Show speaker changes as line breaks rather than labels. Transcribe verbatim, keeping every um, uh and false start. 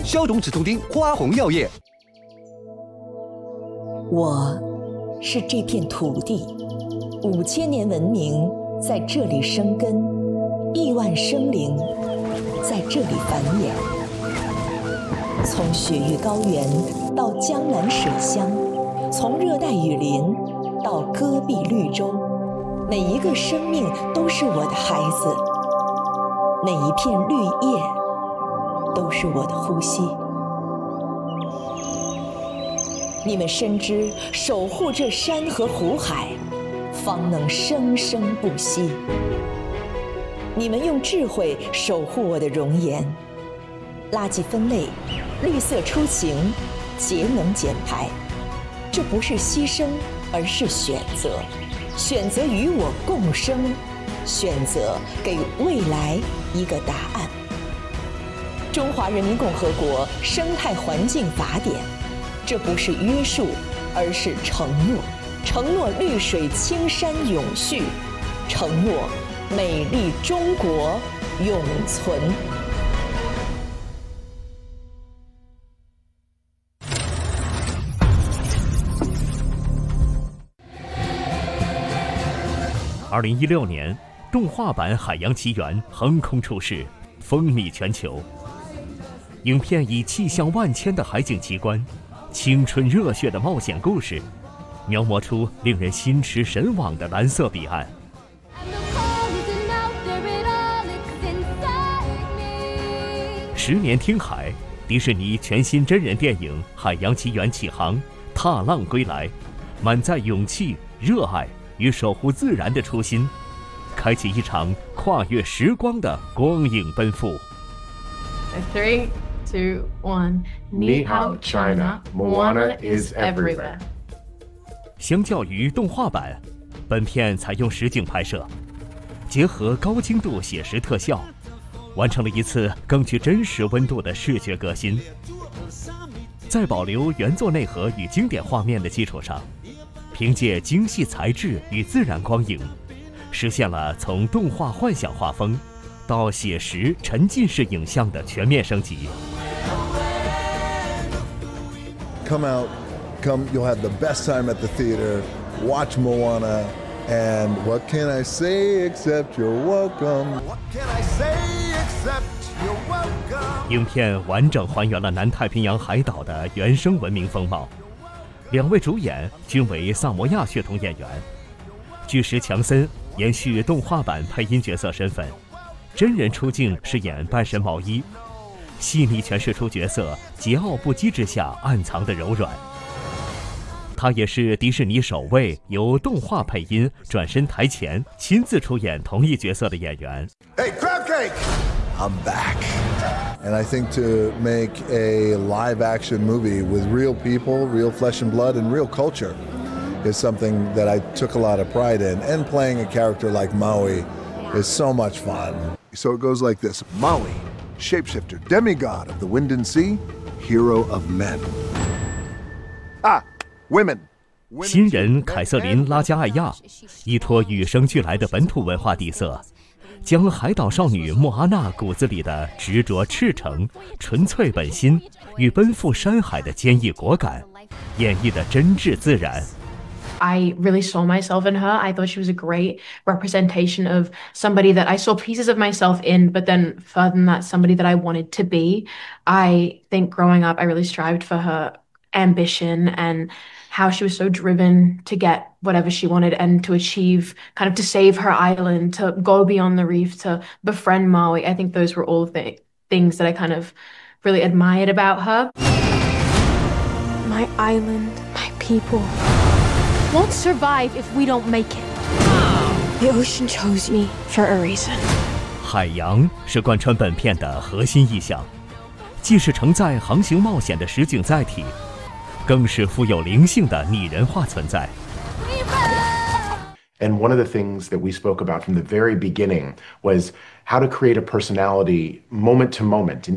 消肿止痛丁，花红药业。
我是这片土地，五千年文明在这里生根，亿万生灵在这里繁衍。从雪域高原到江南水乡，从热带雨林到戈壁绿洲，每一个生命都是我的孩子，每一片绿叶都是我的呼吸。你们深知，守护这山河湖海，方能生生不息。你们用智慧守护我的容颜，垃圾分类，绿色出行，节能减排。这不是牺牲，而是选择。选择与我共生，选择给未来一个答案。中华人民共和国生态环境法典，这不是约束，而是承诺。承诺绿水青山永续，承诺美丽中国永存。
二零一六年，动画版《海洋奇缘》横空出世，风靡全球。影片以气象万千的海景奇观、青春热血的冒险故事，描摹出令人心驰神往的蓝色彼岸。十年听海，迪士尼全新真人电影《海洋奇缘》启航，踏浪归来，满载勇气、热爱与守护自然的初心，开启一场跨越时光的光影奔赴。
Three, two, one. Ni hao, China. Moana is everywhere.
相较于动画版，本片采用实景拍摄，结合高精度写实特效，完成了一次更具真实温度的视觉革新。在保留原作内核与经典画面的基础上，凭借精细材质与自然光影，实现了从动画幻想画风到写实沉浸式影像的全面升级。
Come out, come, you'll have the best time at the theater. Watch Moana, and what can I say except you're welcome? What can I say except you're welcome?
影片完整还原了南太平洋海岛的原生文明风貌。两位主演均为萨摩亚血统演员，巨石强森延续动画版配音角色身份，真人出镜饰演半神毛衣，细腻诠释出角色桀骜不羁之下暗藏的柔软。他也是迪士尼首位由动画配音转身台前亲自出演同一角色的演员。
Hey, crab cake! I'm back. And I think to make a live-action movie with real people, real flesh and blood, and real culture is something that I took a lot of pride in. And playing a character like Maui is so much fun. So it goes like this. Maui, shapeshifter, demigod of the wind and sea, hero of men. Ah, women.
新人凯瑟琳·拉加艾亚依托与生俱来的本土文化底色，将海岛少女莫阿娜骨子里的执着赤诚、纯粹本心与奔赴山海的坚毅果敢，演绎得真挚自然。
I really saw myself in her. I thought she was a great representation of somebody that I saw pieces of myself in, but then further than that, somebody that I wanted to be. I think growing up, I really strived for her ambition and how she was so driven to get whatever she wanted and to achieve, kind of to save her island, to go beyond the reef, to befriend Maui. I think those were all the things that I kind of really admired about her.
My island, my people won't survive if we don't make it. The ocean chose me for a reason.
海洋是贯穿本片的核心意象，既是承载航行冒险的实景载体，更是富有灵性的拟人化存在。
And one of the things that we spoke about from the very beginning was how to create a personality moment to moment. And